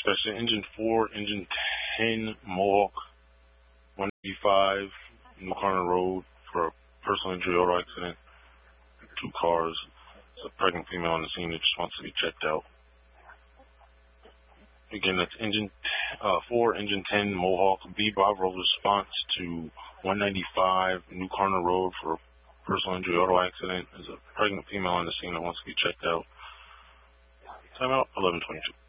inspection. Engine 4, engine 10, Mohawk, 185, New Corner Road for a personal injury auto accident. 2 cars. There's a pregnant female on the scene that just wants to be checked out. Again, that's engine 4, engine 10, Mohawk. B. Bravo response to 195 New Corner Road for a personal injury auto accident. There's a pregnant female on the scene that wants to be checked out. Timeout 11:22.